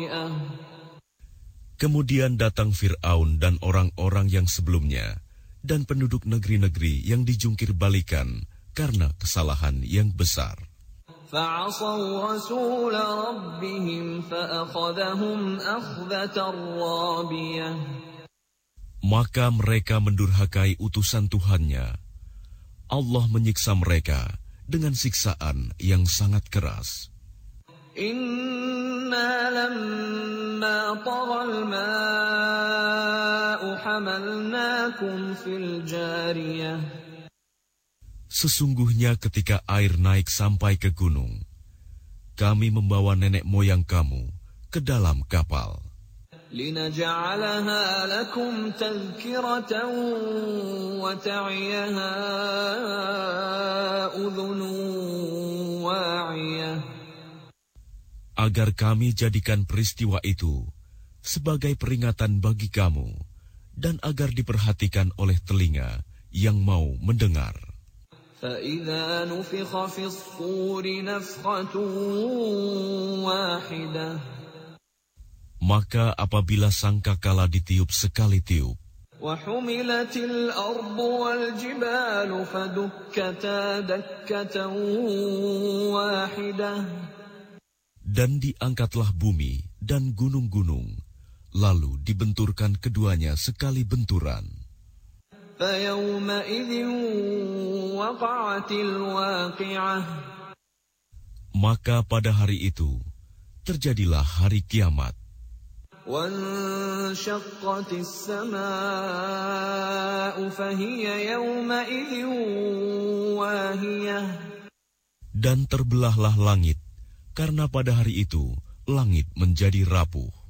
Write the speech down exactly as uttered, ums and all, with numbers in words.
Kemudian datang Fir'aun dan orang-orang yang sebelumnya, dan penduduk negeri-negeri yang dijungkir balikan karena kesalahan yang besar. فَعَصَوْا رَسُولَ رَبِّهِمْ فَأَخَذَهُمْ أَخْذَةً رَّابِيَةً. Maka mereka mendurhakai utusan Tuhannya. Allah menyiksa mereka dengan siksaan yang sangat keras. Inna lamma taghal ma'u hamalnakum fil jariyah. Sesungguhnya ketika air naik sampai ke gunung, kami membawa nenek moyang kamu ke dalam kapal. لِنَجْعَلَهَا لَكُمْ تَذْكِرَةً وَتَعِيَهَا أُذُنٌ وَاعِيَةٌ. Agar kami jadikan peristiwa itu sebagai peringatan bagi kamu dan agar diperhatikan oleh telinga yang mau mendengar. فَإِذَا نُفِخَ فِي الصُّورِ نَفْخَةٌ وَاحِدَةٌ. Maka apabila sangkakala ditiup sekali tiup, وَحُمِلَتِ الْأَرْضُ وَالْجِبَالُ فَدُكَّتَا دَكَّةً وَاحِدَةً. Dan diangkatlah bumi dan gunung-gunung, lalu dibenturkan keduanya sekali benturan. فَيَوْمَئِذٍ وَقَعَتِ الْوَاقِعَةُ. Maka pada hari itu terjadilah hari kiamat. وَانشَقَّتِ السَّمَاءُ فَهِيَ يَوْمَئِذٍ وَاهِيَةٌ. Dan terbelahlah langit, karena pada hari itu langit menjadi rapuh.